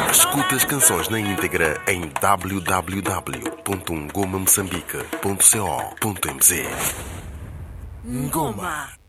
Escuta as canções na íntegra em www.ngomamoçambique.co.mz. Ngoma.